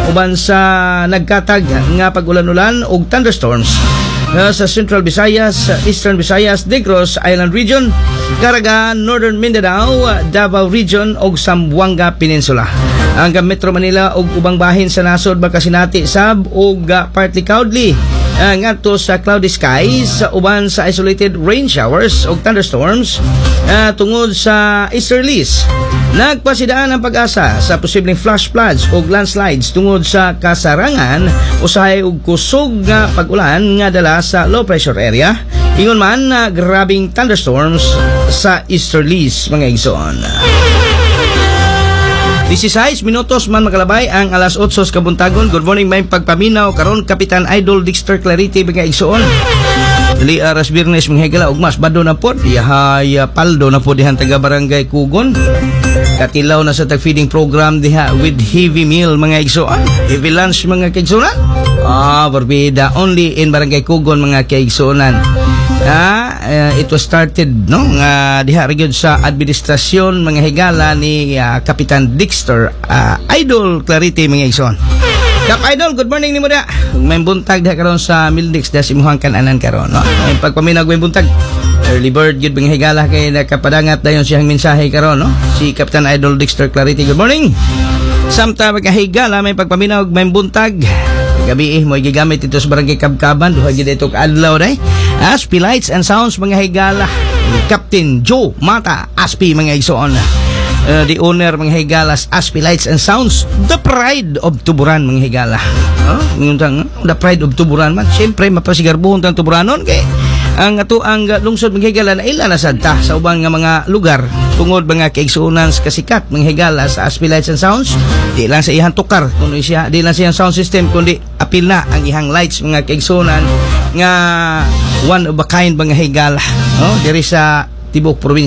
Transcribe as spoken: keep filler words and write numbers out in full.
uban sa nagkatag nga pag-ulan-ulan ug thunderstorms uh, sa Central Visayas, Eastern Visayas, Negros Island Region, Caraga, Northern Mindanao, Davao Region ug Zamboanga Peninsula. Ang Metro Manila ug ubang bahin sa nasod makasinati sab ug uh, partly cloudy uh, ngadto sa cloudy skies uh, uban sa isolated rain showers ug thunderstorms uh, tungod sa easterlies. Nagpasidaan ang pag-asa sa posibleng flash floods ug landslides tungod sa kasarangan usahay ug kusog nga pag-ulan nga dala sa low pressure area. Ingon man na uh, grabing thunderstorms sa easterlies mga igsoon. Disisays minutos man makalabay ang alas otso sa kabuntagon. Good morning, may pagpaminaw karon Kapitan Idol Dexter Clarity mga igsoon. Dili aras Biyernes mga higala ug mas bado na pod yahay paldo na pod dihan taga Barangay Kugon. Katilaw na sa tag-feeding program diha with heavy meal mga igsoon. Heavy lunch mga kaigsunan. Ah, barbida only in Barangay Kugon mga kaigsunan. Ah, uh, it was started no nga diha gyud sa administrasyon mga higala ni uh, Kapitan Dexter uh, Idol Clarity mga igsoon. Kap Idol, good morning nimo da. May buntag diha karon sa Mildex da simuhang kananan karon no. May pagpaminag may buntag. Early bird gyud mga higala kay nakapadangat dayon siyang mensahe karon no. Si Kapitan Idol Dexter Clarity, good morning. Samta mga higala may pagpaminag may buntag. Gabi eh mo gigamit ito sa Barangay Kabkaban duha gid ito kaadlaw day. Aspi Lights and Sounds mga higala. Captain Joe Mata Aspi mga igsoon. Uh, the owner mga higalas Aspi Lights and Sounds, the pride of Tuburan mga higala. Oh, nguntang the pride of Tuburan man. Siyempre mapasigarbuhon tang Tuburanon kay ang ato ang lungsod mga higala na ila na sadta sa ubang nga mga lugar tungod mga kaigsuonan kasikat mga higala sa Aspi Lights and Sounds. Di lang sa ihang tukar kundi siya di lang sa ihang sound system kundi apil na ang ihang lights mga kaigsuonan nga one of a kind mga higala. Oh, diri sa tibok probinsya